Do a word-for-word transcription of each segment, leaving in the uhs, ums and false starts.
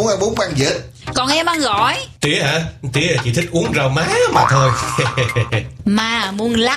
muốn ăn bún ăn vịt. Còn em ăn gỏi. Tía hả? Tía chỉ thích uống rau má mà thôi. Mà muốn lắc.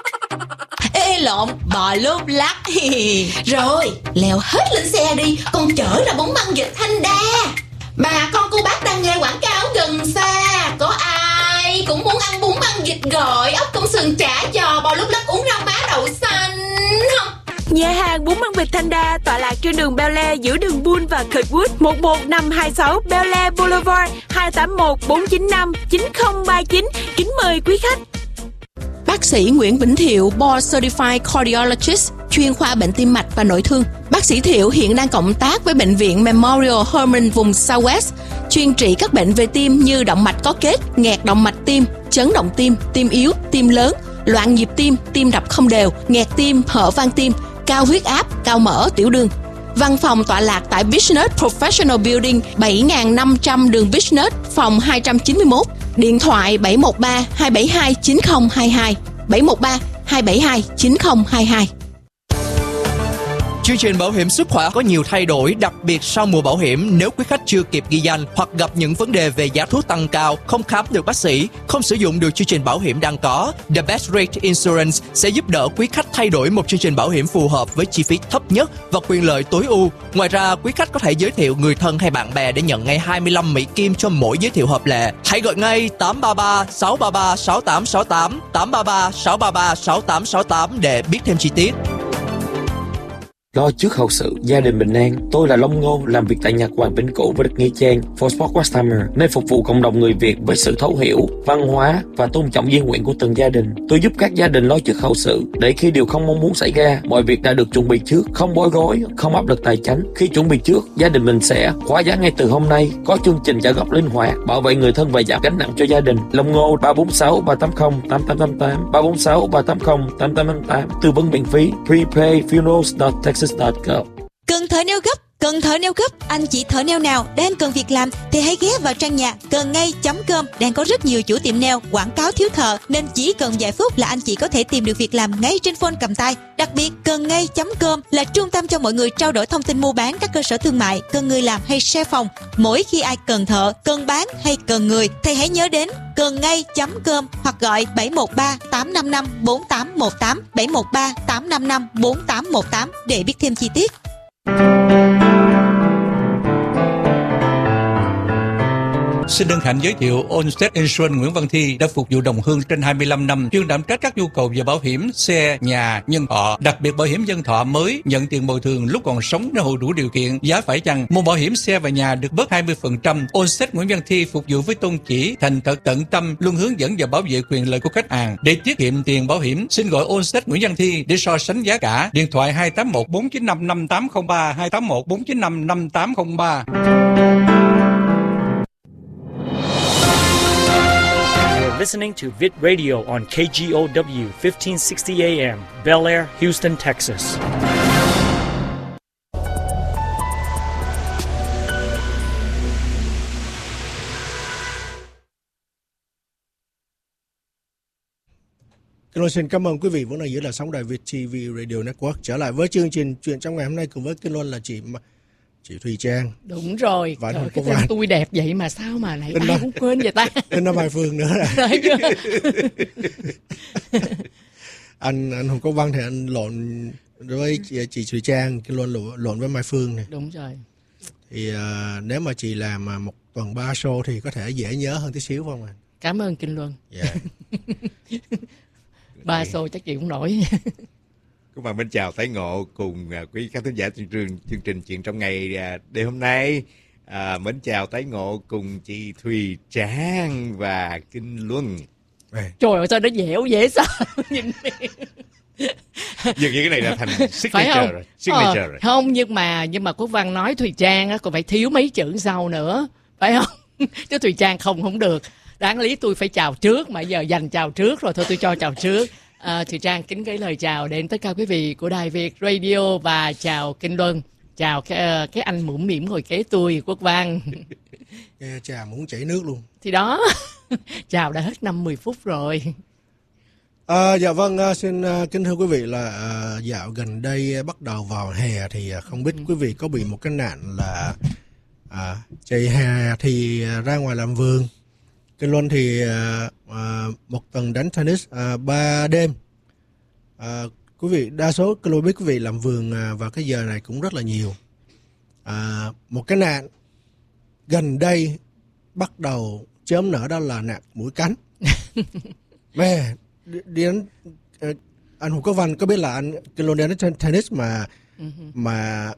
Ê lộn, bò lốp lắc. Rồi, leo hết lên xe đi, con chở ra bún băng vịt Thanh Đa. Bà con cô bác đang nghe quảng cáo gần xa, có ai cũng muốn ăn bún băng vịt gỏi, ốc công sườn chả giò, bò lốp lắc, uống rau má đậu xanh không? Nhà hàng bún băng vịt Thanh Đa tọa lạc trên đường Bel Air giữa đường Bull và Kirkwood, một một năm hai sáu Bel Air Boulevard, hai tám một bốn chín năm chín không ba chín. Kính mời quý khách. Bác sĩ Nguyễn Vĩnh Thiệu, Board Certified Cardiologist, chuyên khoa bệnh tim mạch và nội thương. Bác sĩ Thiệu hiện đang cộng tác với Bệnh viện Memorial Hermann vùng Southwest, chuyên trị các bệnh về tim như động mạch có kết, nghẹt động mạch tim, chấn động tim, tim yếu, tim lớn, loạn nhịp tim, tim đập không đều, nghẹt tim, hở van tim, cao huyết áp, cao mỡ, tiểu đường. Văn phòng tọa lạc tại Business Professional Building bảy nghìn năm trăm đường Business, phòng hai trăm chín mươi mốt. Điện thoại bảy một ba hai bảy hai chín không hai hai, bảy một ba hai bảy hai chín không hai hai. Chương trình bảo hiểm sức khỏe có nhiều thay đổi, đặc biệt sau mùa bảo hiểm. Nếu quý khách chưa kịp ghi danh hoặc gặp những vấn đề về giá thuốc tăng cao, không khám được bác sĩ, không sử dụng được chương trình bảo hiểm đang có, The Best Rate Insurance sẽ giúp đỡ quý khách thay đổi một chương trình bảo hiểm phù hợp với chi phí thấp nhất và quyền lợi tối ưu. Ngoài ra, quý khách có thể giới thiệu người thân hay bạn bè để nhận ngay hai mươi lăm Mỹ Kim cho mỗi giới thiệu hợp lệ. Hãy gọi ngay tám ba ba sáu ba ba sáu tám sáu tám, tám ba ba sáu ba ba sáu tám sáu tám để biết thêm chi tiết. Lo trước hậu sự, gia đình bình an. Tôi là Long Ngô, làm việc tại Nhật Hoàng Vĩnh Cửu với đất Nghĩa Trang, For Sport Customer, nơi phục vụ cộng đồng người Việt với sự thấu hiểu, văn hóa và tôn trọng di nguyện của từng gia đình. Tôi giúp các gia đình lo trước hậu sự, để khi điều không mong muốn xảy ra, mọi việc đã được chuẩn bị trước, không bối rối, không áp lực tài chính. Khi chuẩn bị trước, gia đình mình sẽ khóa giá ngay từ hôm nay, có chương trình trả góp linh hoạt, bảo vệ người thân và giảm gánh nặng cho gia đình. Long Ngô ba bốn sáu ba tám không tám tám tám tám, ba bốn sáu ba tám không tám tám tám tám, tư vấn miễn phí. Prepay funerals dot texas dot gov. Cần thợ neo gấp, cần thợ neo gấp, anh chị thợ neo nào đang cần việc làm thì hãy ghé vào trang nhà cần ngay chấm com. Đang có rất nhiều chủ tiệm neo quảng cáo thiếu thợ, nên chỉ cần vài phút là anh chị có thể tìm được việc làm ngay trên phone cầm tay. Đặc biệt, cần ngay chấm com là trung tâm cho mọi người trao đổi thông tin mua bán các cơ sở thương mại, cần người làm hay share phòng. Mỗi khi ai cần thợ, cần bán hay cần người thì hãy nhớ đến cần ngay chấm com hoặc gọi bảy một ba tám năm năm bốn tám một tám, bảy một ba tám năm năm bốn tám một tám để biết thêm chi tiết. Xin hân hạnh giới thiệu Allstate Insurance Nguyễn Văn Thi đã phục vụ đồng hương trên hai mươi lăm năm, chuyên đảm trách các nhu cầu về bảo hiểm xe, nhà, nhân thọ, đặc biệt bảo hiểm nhân thọ mới nhận tiền bồi thường lúc còn sống nếu hộ đủ điều kiện. Giá phải chăng mua bảo hiểm xe và nhà được bớt hai mươi phần trăm. Allstate Nguyễn Văn Thi phục vụ với tôn chỉ thành thật tận tâm, luôn hướng dẫn và bảo vệ quyền lợi của khách hàng. Để tiết kiệm tiền bảo hiểm, xin gọi Allstate Nguyễn Văn Thi để so sánh giá cả. Điện thoại hai tám một bốn chín năm năm tám không ba, hai tám một bốn chín năm năm tám không ba. Listening to Vid Radio on K G O W fifteen sixty A M, Bel Air, Houston, Texas. Tôi xin cảm ơn quý vị vẫn đang giữ là sóng đài Vid ti vi Radio Network. Trở lại với chương trình chuyện trong ngày hôm nay cùng với Kinh Luân là chị Chị Thùy Trang. Đúng rồi. Và trời, cái tên tôi đẹp vậy mà sao mà lại ai cũng quên vậy ta. Tên nó Mai Phương nữa rồi. anh anh Hùng Quốc Văn thì anh lộn với chị, chị Thùy Trang, cái lộn lộn với Mai Phương này. Đúng rồi. Thì uh, nếu mà chị làm một tuần ba show thì có thể dễ nhớ hơn tí xíu phải không ạ? Cảm ơn Kinh Luân. Dạ. Ba show chắc chị cũng nổi. Các bạn mến chào tái ngộ cùng uh, quý khán thính giả chương trình chương trình chuyện trong ngày uh, đêm hôm nay. Uh, mến chào tái ngộ cùng chị Thùy Trang và Kinh Luân. Trời ơi sao nó dẻo dễ sợ. Nhìn dường như cái này là thành signature rồi, signature ờ, rồi. Không, nhưng mà nhưng mà Quốc Văn nói Thùy Trang á còn phải thiếu mấy chữ sau nữa, phải không? Chứ Thùy Trang không không được. Đáng lý tôi phải chào trước mà giờ dành chào trước rồi, thôi tôi cho chào trước. À, Thùy Trang kính gửi lời chào đến tất cả quý vị của Đài Việt Radio và chào Kinh Luân, chào cái, cái anh mũm mỉm ngồi kế tôi Quốc Văn. Nghe chào muốn chảy nước luôn. Thì đó, chào đã hết năm mười phút rồi. À, dạ vâng, xin kính thưa quý vị là à, dạo gần đây bắt đầu vào hè thì không biết quý vị có bị một cái nạn là À, chị hè thì ra ngoài làm vườn. Kinh Luân thì à, à, một tuần đánh tennis à, ba đêm. À, quý vị đa số Kinh Luân biết quý vị làm vườn à, vào cái giờ này cũng rất là nhiều. À, một cái nạn gần đây bắt đầu chớm nở đó là nạn muỗi cắn. Mẹ đi, đi đánh uh, anh Hùng Quốc Văn có biết là anh Kinh Luân đánh tennis mà uh-huh. mà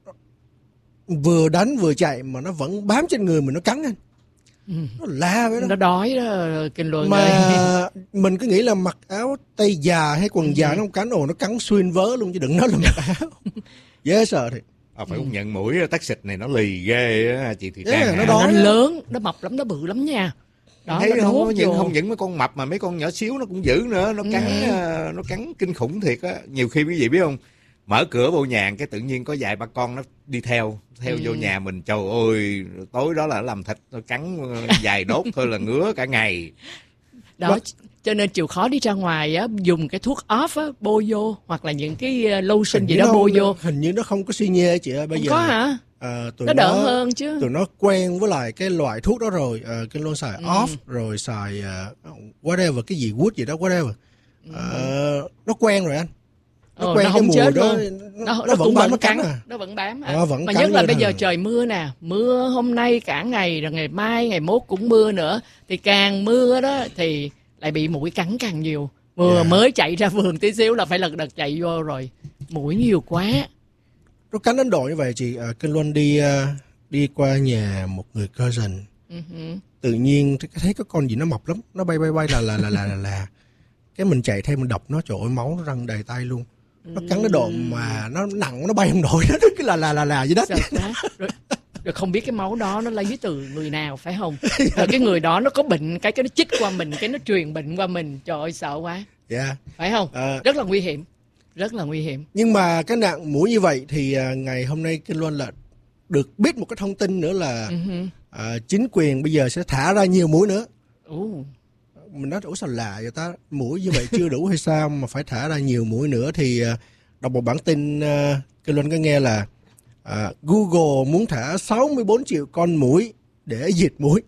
vừa đánh vừa chạy mà nó vẫn bám trên người mình, nó cắn anh. Uh-huh. Nó la với nó. Nó đói đó Kinh Luân mà ơi. Mình cứ nghĩ là mặc áo tay dài hay quần uh-huh. dài nó không cắn, ồ nó cắn xuyên vớ luôn chứ đừng nói là mặc áo. Dễ sợ thì. À, phải công nhận mũi tắc xịt này nó lì ghê á chị Thùy Trang. Yeah, nó, nó lớn, nó mập lắm, nó bự lắm nha. Đó, thấy nó không, những, không những mấy con mập mà mấy con nhỏ xíu nó cũng dữ nữa, nó cắn ừ. uh, nó cắn kinh khủng thiệt á. Nhiều khi quý vị biết không, mở cửa vô nhà cái tự nhiên có vài ba con nó đi theo theo ừ. vô nhà mình, trời ơi tối đó là nó làm thịt, nó cắn vài đốt thôi là ngứa cả ngày đó. But... cho nên chịu khó đi ra ngoài á, dùng cái thuốc off á, bôi vô, hoặc là những cái lotion hình gì đó bôi vô. Hình như nó không có xi nhê chị ơi bây không giờ. Có hả? À, tụi nó đỡ nó, hơn chứ. Tụi nó quen với lại cái loại thuốc đó rồi. À, Kinh Luân xài ừ. off rồi xài uh, whatever, cái gì wood gì đó whatever. À, ừ. Nó quen rồi anh. Nó ờ, quen nó cái không mùi chết đó. Luôn. Nó, nó, nó vẫn bám, nó cắn, cắn à. Nó vẫn bám à. Nó vẫn mà nhất là bây giờ à. trời mưa nè, mưa hôm nay cả ngày, rồi ngày mai, ngày mốt cũng mưa nữa. Thì càng mưa đó thì lại bị muỗi cắn càng nhiều. Vừa yeah. mới chạy ra vườn tí xíu là phải lật đật chạy vô rồi. Muỗi nhiều quá. Nó cắn đến độ như vậy chị. À, Kinh Luân đi uh, đi qua nhà một người cousin. Uh-huh. Tự nhiên thấy có con gì nó mập lắm, nó bay bay bay là là là là là, là. Cái mình chạy theo mình đập nó, trời ơi máu nó răng đầy tay luôn. Nó cắn đến độ mà nó nặng, nó bay không nổi, nó cứ là là là là dưới đất. Rồi, rồi không biết cái máu đó nó lấy từ người nào phải không? Rồi cái người đó nó có bệnh, cái cái nó chích qua mình, cái nó truyền bệnh qua mình, trời ơi sợ quá. Dạ. Yeah. Phải không? À, rất là nguy hiểm, rất là nguy hiểm. Nhưng mà cái nạn muỗi như vậy thì uh, ngày hôm nay Kinh Luân là được biết một cái thông tin nữa là uh-huh. uh, chính quyền bây giờ sẽ thả ra nhiều muỗi nữa. Uh. Mình nói ủa sao lạ vậy ta, muỗi như vậy chưa đủ hay sao mà phải thả ra nhiều muỗi nữa. Thì uh, đọc một bản tin uh, Kinh Luân có nghe là uh, Google muốn thả sáu mươi bốn triệu con muỗi để diệt muỗi.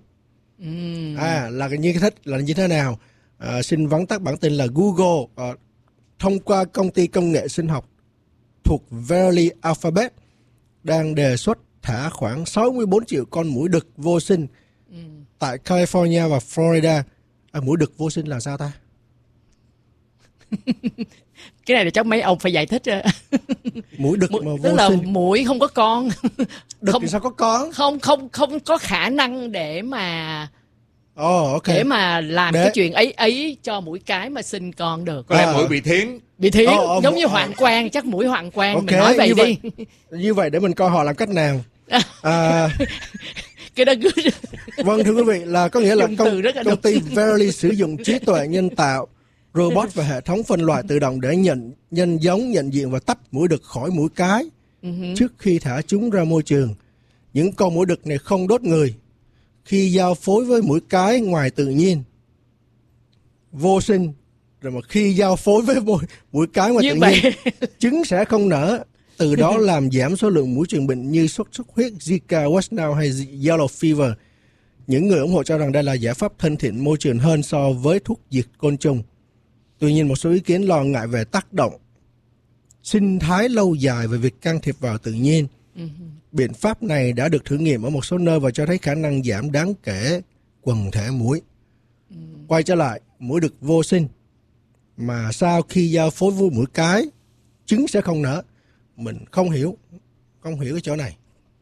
Mm. À là như thế là như thế nào? Uh, xin vắn tắt bản tin là Google uh, thông qua công ty công nghệ sinh học thuộc Verily Alphabet đang đề xuất thả khoảng sáu mươi bốn triệu con muỗi đực vô sinh mm. tại California và Florida. À, muỗi đực vô sinh là sao ta? Cái này là chắc mấy ông phải giải thích. Muỗi đực mà vô tức là sinh. muỗi không có con. Đực không, thì sao có con? Không không không có khả năng để mà oh, okay. để mà làm để... cái chuyện ấy ấy cho muỗi cái mà sinh con được. Có lẽ à. muỗi bị thiến. Bị thiến, oh, oh, giống như oh. hoạn quan, chắc muỗi hoạn quan. Okay, mình nói vậy như đi. Vậy, như vậy để mình coi họ làm cách nào. À, cái đó cứ... Vâng thưa quý vị, là có nghĩa là công, công ty Verily sử dụng trí tuệ nhân tạo, robot và hệ thống phân loại tự động để nhận nhân giống, nhận diện và tách muỗi đực khỏi muỗi cái uh-huh. trước khi thả chúng ra môi trường. Những con muỗi đực này không đốt người. Khi giao phối với muỗi cái ngoài tự nhiên, vô sinh, rồi mà khi giao phối với muỗi cái ngoài như tự vậy. nhiên, trứng sẽ không nở. Từ đó làm giảm số lượng muỗi truyền bệnh như sốt xuất huyết, Zika, West Nile hay Yellow Fever. Những người ủng hộ cho rằng đây là giải pháp thân thiện môi trường hơn so với thuốc diệt côn trùng. Tuy nhiên, một số ý kiến lo ngại về tác động sinh thái lâu dài về việc can thiệp vào tự nhiên. Uh-huh. Biện pháp này đã được thử nghiệm ở một số nơi và cho thấy khả năng giảm đáng kể quần thể muỗi. Uh-huh. Quay trở lại, muỗi đực vô sinh mà sau khi giao phối với muỗi cái, trứng sẽ không nở. Mình không hiểu, không hiểu cái chỗ này.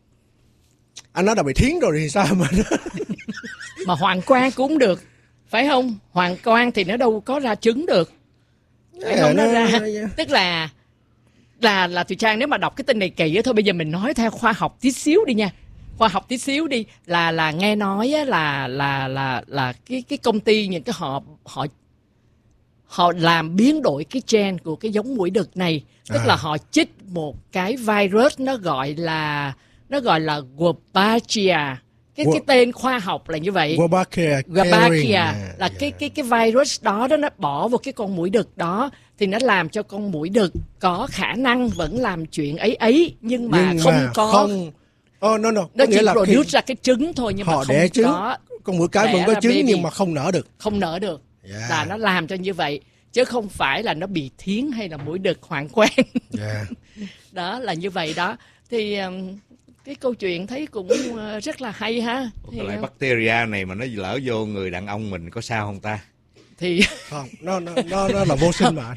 Anh nói đã bị thiến rồi thì sao mà mà hoàng quan cũng được, phải không? Hoàng quan thì nó đâu có ra trứng được, phải không? Nó ra, tức là là là Thùy Trang nếu mà đọc cái tin này kỳ á, thôi bây giờ mình nói theo khoa học tí xíu đi nha, khoa học tí xíu đi, là là nghe nói á, là là là là cái cái công ty những cái họ họ họ làm biến đổi cái gen của cái giống muỗi đực này, tức à. là họ chích một cái virus nó gọi là nó gọi là Wolbachia. Cái, cái tên khoa học là như vậy. Wolbachia, Wolbachia là cái cái cái virus đó đó nó bỏ vào cái con muỗi đực đó thì nó làm cho con muỗi đực có khả năng vẫn làm chuyện ấy ấy nhưng mà nhưng không mà có không Oh, no, no. Nó Có chỉ nghĩa là produce khi ra cái trứng thôi nhưng họ mà không đẻ trứng, có con muỗi cái vẫn đẻ có ra trứng baby. nhưng mà không nở được. Không nở được. Yeah. Là nó làm cho như vậy chứ không phải là nó bị thiến hay là muỗi đực hoang quan. Yeah. Đó là như vậy đó. Thì um, cái câu chuyện thấy cũng uh, rất là hay ha. Thì, Cái loại uh, bacteria này mà nó lỡ vô người đàn ông mình có sao không ta? Thì không, nó nó nó, nó là vô sinh mà.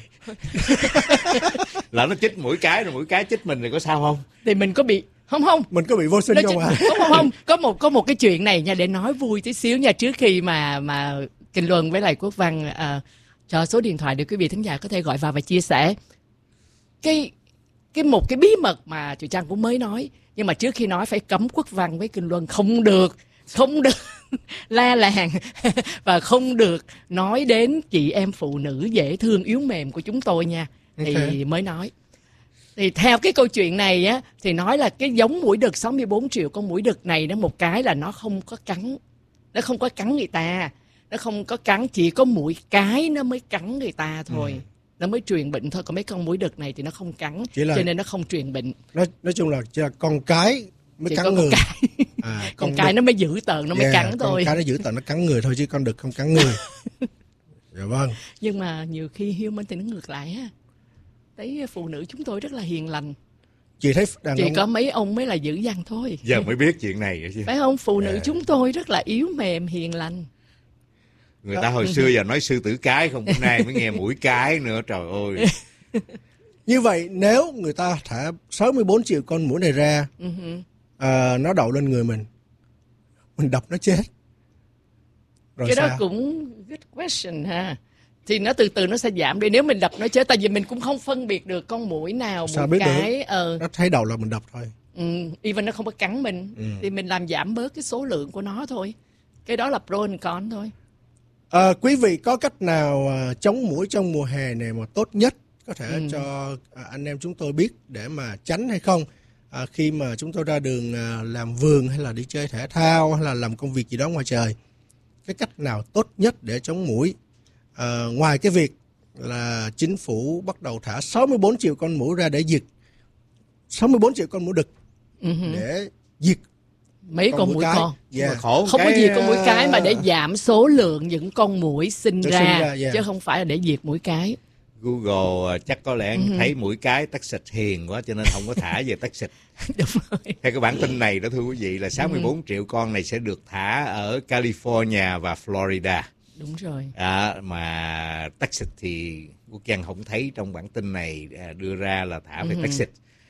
Lỡ nó chích mũi cái rồi mũi cái chích mình thì có sao không? Thì mình có bị không không mình có bị vô sinh không à? Không không không có một có một cái chuyện này nha, để nói vui tí xíu nha, trước khi mà mà Kinh Luân với lại Quốc Văn uh, cho số điện thoại để quý vị thính giả có thể gọi vào và chia sẻ cái cái một cái bí mật mà chị Trang cũng mới nói, nhưng mà trước khi nói phải cấm Quốc Văn với Kinh Luân không được không được la làng và không được nói đến chị em phụ nữ dễ thương yếu mềm của chúng tôi nha. Thì okay. mới nói. Thì theo cái câu chuyện này á, thì nói là cái giống muỗi đực sáu mươi bốn triệu con muỗi đực này, nó một cái là nó không có cắn, nó không có cắn người ta, nó không có cắn, chỉ có muỗi cái nó mới cắn người ta thôi. Ừ. Nó mới truyền bệnh thôi, còn mấy con muỗi đực này thì nó không cắn, là, cho nên nó không truyền bệnh. Nói, nói chung là con cái mới chỉ cắn có người. Con cái, à, con, con cái đực, nó mới dữ tợn, nó yeah, mới cắn thôi. Con cái nó dữ tợn, nó cắn người thôi chứ con đực không cắn người. Dạ vâng. Nhưng mà nhiều khi human thì nó ngược lại ha. Thấy phụ nữ chúng tôi rất là hiền lành. Chị thấy đàn chỉ ông... có mấy ông mới là dữ dằn thôi. Giờ mới biết chuyện này chứ. Phải không? Phụ nữ yeah. chúng tôi rất là yếu mềm, hiền lành. Người ta hồi xưa giờ nói sư tử cái không, hôm nay mới nghe mũi cái nữa, trời ơi. Như vậy nếu người ta thả sáu mươi bốn triệu con muỗi này ra, uh-huh. à, nó đậu lên người mình, mình đập nó chết. Rồi cái sao? Đó cũng good question ha. Thì nó từ từ nó sẽ giảm đi nếu mình đập nó chết, tại vì mình cũng không phân biệt được con muỗi nào sao một biết cái được? Ờ. Nó thấy đầu là mình đập thôi. Ừ, even nó không có cắn mình, ừ. thì mình làm giảm bớt cái số lượng của nó thôi. Cái đó là pro and con thôi. À, quý vị có cách nào uh, chống muỗi trong mùa hè này mà tốt nhất có thể ừ. cho uh, anh em chúng tôi biết để mà tránh hay không? À, khi mà chúng tôi ra đường uh, làm vườn hay là đi chơi thể thao hay là làm công việc gì đó ngoài trời, cái cách nào tốt nhất để chống muỗi? À, ngoài cái việc là chính phủ bắt đầu thả sáu mươi bốn triệu con muỗi ra để diệt sáu mươi bốn triệu con muỗi đực uh-huh. để diệt mấy con, con muỗi con. Yeah. Không cái... có gì con muỗi cái mà để giảm số lượng những con muỗi sinh ra, sinh ra yeah. chứ không phải là để diệt muỗi cái. Google chắc có lẽ uh-huh. thấy muỗi cái Texas hiền quá cho nên không có thả về Texas. Đúng rồi. Theo cái bản tin này đó thưa quý vị là sáu mươi bốn uh-huh. triệu con này sẽ được thả ở California và Florida. Đúng rồi. À, mà Texas thì Quốc Giang không thấy trong bản tin này đưa ra là thả về uh-huh. Texas.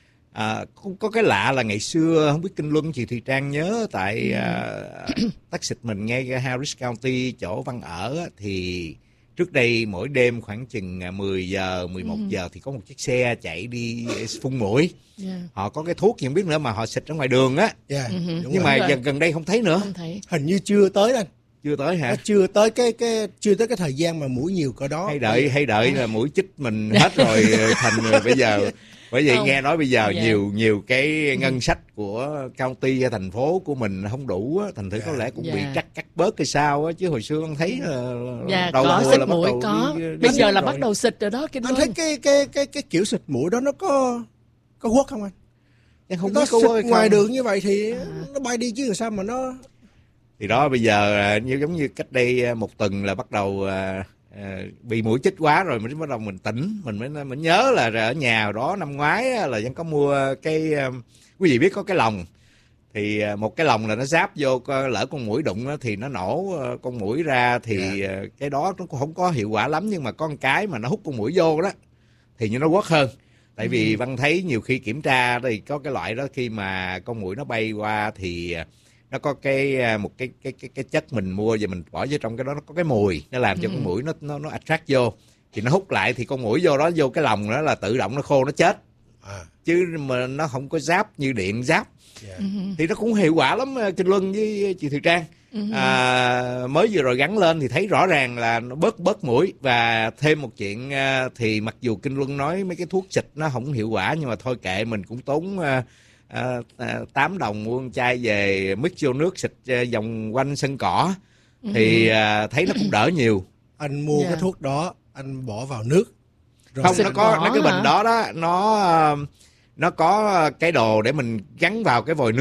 À, có, có cái lạ là ngày xưa không biết Kinh Luân chị Thùy Trang nhớ tại uh, Texas mình ngay cái Harris County chỗ Văn ở thì trước đây mỗi đêm khoảng chừng mười giờ, mười một giờ thì có một chiếc xe chạy đi phun muỗi. Yeah. Họ có cái thuốc gì không biết nữa mà họ xịt ở ngoài đường á. Yeah. Uh-huh. Nhưng mà gần, gần đây không thấy nữa. Không thấy. Hình như chưa tới anh. Chưa tới hả? Nó chưa tới cái cái chưa tới cái thời gian mà muỗi nhiều cỡ đó. Hay đợi hay đợi là muỗi chích mình hết rồi thành rồi bây giờ. Bởi vậy không. Nghe nói bây giờ yeah. nhiều nhiều cái ngân sách của county hay thành phố của mình không đủ á, thành thử yeah. có lẽ cũng yeah. bị cắt cắt bớt cái sao á, chứ hồi xưa con thấy là yeah, đầu có xịt mũi có. Đi, bây giờ là rồi. Bắt đầu xịt rồi đó. Cái anh thấy cái cái cái cái kiểu xịt mũi đó nó có có work không anh? Em không nó biết có xịt ngoài đường như vậy thì à. nó bay đi chứ làm sao mà nó. Thì đó bây giờ như giống như cách đây một tuần là bắt đầu À, bị muỗi chích quá rồi mình bắt đầu mình tỉnh mình mới mình nhớ là ở nhà đó năm ngoái là vẫn có mua cái quý vị biết có cái lồng thì một cái lồng là nó giáp vô lỡ con muỗi đụng đó, thì nó nổ con muỗi ra thì yeah. cái đó nó cũng không có hiệu quả lắm, nhưng mà có một cái mà nó hút con muỗi vô đó thì như nó quất hơn. Tại vì Văn thấy nhiều khi kiểm tra thì có cái loại đó khi mà con muỗi nó bay qua thì nó có cái một cái cái cái cái chất mình mua và mình bỏ vô trong cái đó, nó có cái mùi nó làm cho ừ. con muỗi nó nó nó attract vô thì nó hút lại thì con muỗi vô đó vô cái lồng đó là tự động nó khô nó chết à. Chứ mà nó không có giáp như điện giáp yeah. ừ. thì nó cũng hiệu quả lắm. Kinh Luân với chị Thùy Trang ừ. à, mới vừa rồi gắn lên thì thấy rõ ràng là nó bớt bớt muỗi. Và thêm một chuyện thì mặc dù Kinh Luân nói mấy cái thuốc xịt nó không hiệu quả nhưng mà thôi kệ, mình cũng tốn À, à, tám đồng mua một chai về mix vô nước xịt à, vòng quanh sân cỏ thì à, thấy nó cũng đỡ nhiều. Anh mua yeah. cái thuốc đó anh bỏ vào nước rồi không nó có nó cái bình đó đó nó nó có cái đồ để mình gắn vào cái vòi nước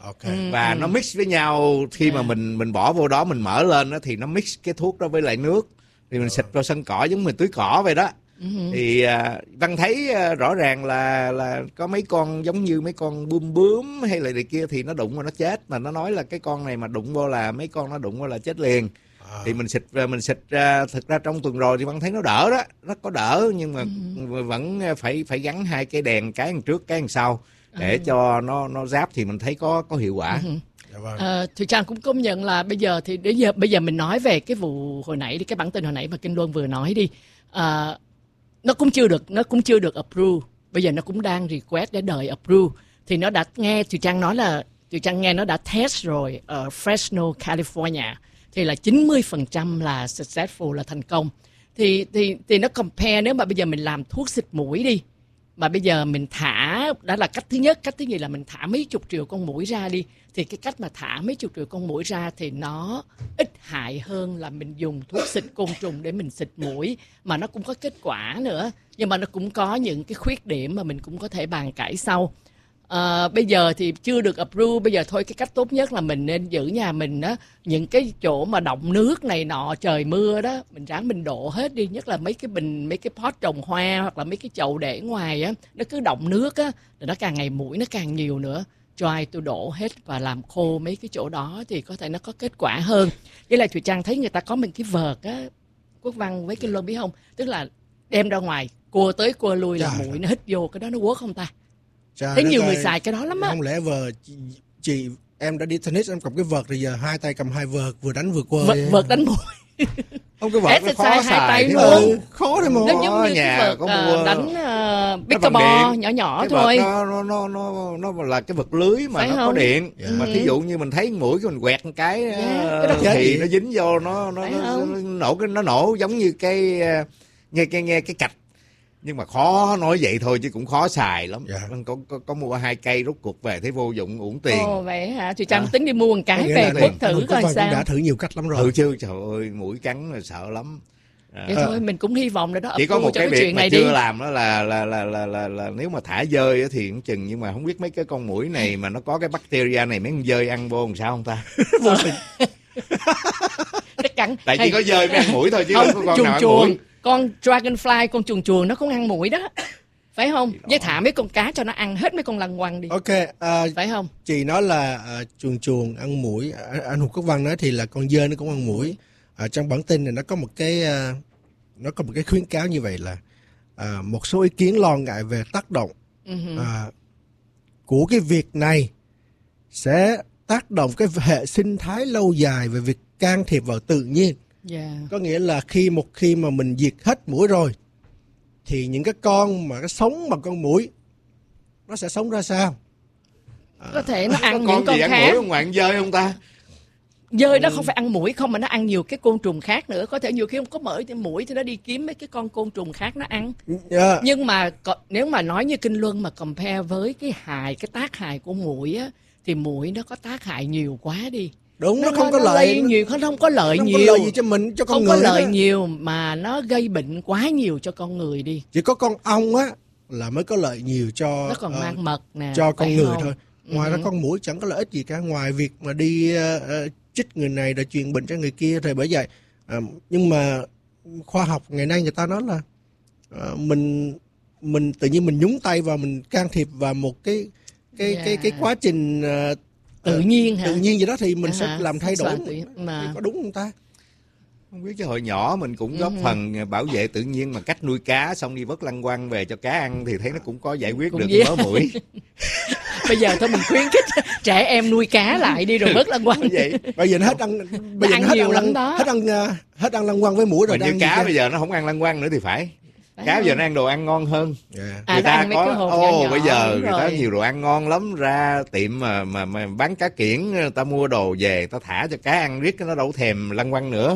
Okay. Và Ừ. nó mix với nhau khi Yeah. mà mình mình bỏ vô đó, mình mở lên đó, thì nó mix cái thuốc đó với lại nước, thì mình xịt vào sân cỏ giống mình tưới cỏ vậy đó. Ừ. Thì à, Văn thấy à, rõ ràng là là có mấy con giống như mấy con bướm bướm hay là này kia thì nó đụng vào nó chết, mà nó nói là cái con này mà đụng vô là mấy con nó đụng vô là chết liền. À. Thì mình xịt mình xịt ra, thực ra trong tuần rồi thì Văn thấy nó đỡ đó, nó có đỡ, nhưng mà Ừ. vẫn phải phải gắn hai cái đèn, cái đằng trước cái đằng sau để À. cho nó nó giáp thì mình thấy có có hiệu quả. Ừ. Dạ vâng. Ờ, Thùy Trang cũng công nhận là bây giờ thì bây giờ bây giờ mình nói về cái vụ hồi nãy đi, cái bản tin hồi nãy mà Kinh Luân vừa nói đi, Ờ, nó cũng chưa được nó cũng chưa được approve, bây giờ nó cũng đang request để đợi approve. Thì nó đã nghe Thùy Trang nói là Thùy Trang nghe nó đã test rồi ở Fresno, California, thì là chín mươi phần trăm là successful, là thành công. Thì thì thì nó compare, nếu mà bây giờ mình làm thuốc xịt mũi đi, mà bây giờ mình thả, đó là cách thứ nhất. Cách thứ nhì là mình thả mấy chục triệu con muỗi ra đi, thì cái cách mà thả mấy chục triệu con muỗi ra thì nó ít hại hơn là mình dùng thuốc xịt côn trùng để mình xịt mũi, mà nó cũng có kết quả nữa, nhưng mà nó cũng có những cái khuyết điểm mà mình cũng có thể bàn cãi sau. À, bây giờ thì chưa được approve, bây giờ thôi cái cách tốt nhất là mình nên giữ nhà mình á, những cái chỗ mà đọng nước này nọ, trời mưa đó, mình ráng mình đổ hết đi, nhất là mấy cái bình, mấy cái pot trồng hoa hoặc là mấy cái chậu để ngoài á, nó cứ đọng nước á, thì nó càng ngày muỗi nó càng nhiều nữa. Try tôi đổ hết và làm khô mấy cái chỗ đó thì có thể nó có kết quả hơn. Với lại Thùy Trang thấy người ta có một cái vợt á, Quốc Văn với Kinh Luân biết không, tức là đem ra ngoài cua tới cua lui là Trời. muỗi nó hít vô, cái đó nó work không ta? Trời Thấy đất nhiều ơi, người xài cái đó lắm á. không lẽ vờ chị, chị em đã đi tennis, em cầm cái vợt rồi giờ hai tay cầm hai vợt, vừa đánh vừa quơ. Vợt, vợt đánh mũi. Không, cái vợt nó khó Exercise hai tay xài. luôn. Ừ, khó đấy mà. Nó giống như nhà cái vợt có ờ, mua- đánh uh, Cái pickleball bằng nhỏ điện. nhỏ Cái thôi. vợt nó, nó, nó, nó, nó là cái vật lưới mà Phải nó có không? điện. Dạ. Mà Ừ. thí dụ như mình thấy mũi cái mình quẹt một cái, Dạ, ờ, cái đó thì vậy. nó dính vô, nó nó, Phải nó, không? nó nổ cái nó nổ giống như cái ờ, nghe nghe nghe cái cạch. Nhưng mà khó nói vậy thôi chứ cũng khó xài lắm. Dạ. Có, có có mua hai cây rút cuộc về thấy vô dụng, uổng tiền. Ồ vậy hả? Thì Trang À. tính đi mua một Có cái nghĩa về là quất anh thử Quốc coi Văn sao. cũng đã thử nhiều cách lắm rồi. Thử chứ, trời ơi, mũi cắn là sợ lắm. À. Vậy thôi mình cũng hy vọng là nó Chỉ có approve một cho cái cái việc chuyện mà này chưa đi. làm đó là là, là là là là nếu mà thả dơi á thì cũng chừng, nhưng mà không biết mấy cái con muỗi này mà nó có cái bacteria này, mấy con dơi ăn vô làm sao không ta? Nó cắn. Tại chỉ Hay- có dơi mới ăn muỗi thôi chứ không có không, con chuồn nào ăn chuồn, muỗi. con dragonfly, con chuồn chuồn nó cũng ăn muỗi đó. Phải không? Với thả mấy con cá cho nó ăn hết mấy con lăng quăng đi. Ok, à, Phải không? chị nói là à, chuồn chuồn ăn muỗi, à, anh Hùng Quốc Văn nói thì là con dơi nó cũng ăn muỗi. À, trong bản tin này nó có một cái à, nó có một cái khuyến cáo như vậy là à, một số ý kiến lo ngại về tác động Ừ. à, của cái việc này sẽ tác động cái hệ sinh thái lâu dài về việc can thiệp vào tự nhiên. Yeah. Có nghĩa là khi một khi mà mình diệt hết muỗi rồi thì những cái con mà nó sống bằng con muỗi nó sẽ sống ra sao? Có thể nó Có ăn những con con gì ăn khác. muỗi không ngoài ăn dơi không ta? Dơi nó không phải ăn muỗi không mà nó ăn nhiều cái côn trùng khác nữa. Có thể nhiều khi không có mỡ thì muỗi thì nó đi kiếm mấy cái con côn trùng khác nó ăn. Yeah. Nhưng mà có- nếu mà nói như Kinh Luân mà compare với cái hại, cái tác hại của muỗi á, thì muỗi nó có tác hại nhiều quá đi. Đúng, nó, không có lợi, lây nó, nhiều, nó không có lợi không nhiều. có lợi gì cho mình, cho con không người. có lợi đó. nhiều mà nó gây bệnh quá nhiều cho con người đi. Chỉ có con ong á là mới có lợi nhiều cho Nó còn ờ, mang mật nè. cho con phải người không? thôi. Ngoài Ừ. ra con muỗi chẳng có lợi ích gì cả, ngoài việc mà đi ờ, ờ, chích người này rồi truyền bệnh cho người kia. Thì bởi vậy ờ, nhưng mà khoa học ngày nay người ta nói là ờ, mình mình tự nhiên mình nhúng tay vào, mình can thiệp vào một cái cái Yeah. cái cái quá trình ờ, Tự ờ, nhiên hả? tự nhiên gì đó thì mình À sẽ hả? làm thay đổi. Tự nhiên mà. Có đúng không ta? Không biết chứ hồi nhỏ mình cũng góp Ừ. phần bảo vệ tự nhiên bằng cách nuôi cá, xong đi vớt lăng quăng về cho cá ăn thì thấy nó cũng có giải quyết Cũng được dễ. mớ muỗi. Bây giờ thôi mình khuyến khích trẻ em nuôi cá lại đi rồi bớt lăng quăng. Vậy Bây giờ nó hết ăn, bây giờ ăn nó hết nhiều ăn lắm lăng, đó. hết ăn ờ, hết ăn lăng quăng với muỗi rồi. mà đang như cá gì chứ? bây giờ nó không ăn lăng quăng nữa thì phải. Phải Cá không? bây giờ nó ăn đồ ăn ngon hơn. Yeah. À, Người nó ta ăn mấy có cái hộp nhỏ ô nhỏ, bây giờ đúng người ta rồi. nhiều đồ ăn ngon lắm, ra tiệm mà mà, mà bán cá kiển, người ta mua đồ về người ta thả cho cá ăn riết nó đâu thèm lăng quăng nữa.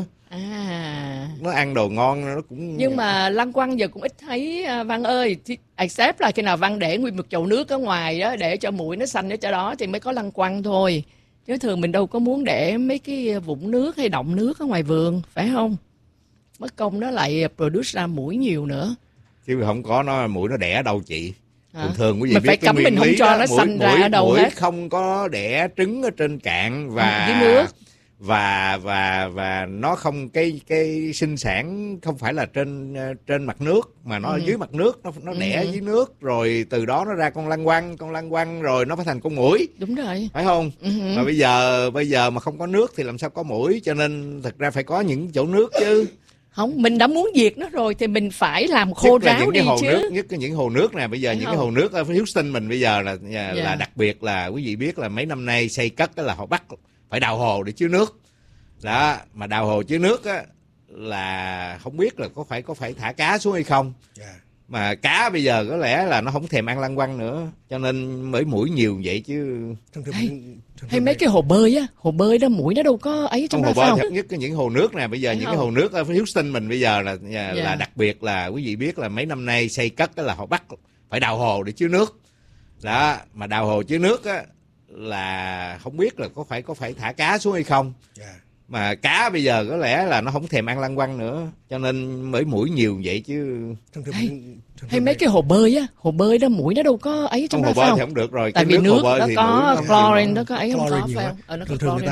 À. Nó ăn đồ ngon nó cũng. Nhưng mà lăng quăng giờ cũng ít thấy à, Văn ơi. Thì accept là khi nào Văn để nguyên một chậu nước ở ngoài đó để cho muỗi nó xanh ở chỗ đó thì mới có lăng quăng thôi. Chứ thường mình đâu có muốn để mấy cái vũng nước hay đọng nước ở ngoài vườn, phải không? Mất công nó lại produce ra muỗi nhiều nữa. Chứ không có nó muỗi nó đẻ đâu chị. thường thường quý vị mình biết phải cái cấm nguyên mình không lý cho đó, nó mũi- sanh ra mũi- ở đâu mũi hết. không có đẻ trứng ở trên cạn và dưới nước. và và và nó không cái cái sinh sản không phải là trên trên mặt nước mà nó Ừ. ở dưới mặt nước, nó nó đẻ Ừ. dưới nước rồi từ đó nó ra con lăng quăng, con lăng quăng rồi nó phải thành con muỗi, Đúng rồi. phải không? Ừ. Mà bây giờ bây giờ mà không có nước thì làm sao có muỗi, cho nên thật ra phải có những chỗ nước chứ. Không, mình đã muốn diệt nó rồi thì mình phải làm khô Nhất là ráo những đi cái hồ chứ. nước, nhất là những hồ nước nè, bây giờ Thấy những không? cái hồ nước ở Houston mình bây giờ là là Dạ. đặc biệt là quý vị biết là mấy năm nay xây cất đó là họ bắt phải đào hồ để chứa nước. Đó, mà đào hồ chứa nước á là không biết là có phải có phải thả cá xuống hay không. Mà cá bây giờ có lẽ là nó không thèm ăn lăng quăng nữa, cho nên mới muỗi nhiều vậy chứ. Hay, hay mấy cái hồ bơi á, hồ bơi đó muỗi nó đâu có ấy trong Trong đó hồ phải bơi không? thật nhất cái những hồ nước nè, bây giờ Thấy những không? cái hồ nước ở Houston mình bây giờ là là Dạ. đặc biệt là quý vị biết là mấy năm nay xây cất đó là họ bắt phải đào hồ để chứa nước. Đó, mà đào hồ chứa nước á là không biết là có phải có phải thả cá xuống hay không. Mà cá bây giờ có lẽ là nó không thèm ăn lăng quăng nữa, cho nên mới muỗi nhiều vậy chứ. Hay, hay mấy cái hồ bơi á, hồ bơi đó muỗi nó đâu có ấy trong Trong đó hồ phải bơi không? thì không được rồi, Tại cái vì nước hồ nước bơi nó thì có muỗi nó không chlorine, chịu nó có ấy không Chlorine có nhiều phải lắm. không? Ờ, nó có Thường thường người chlorine.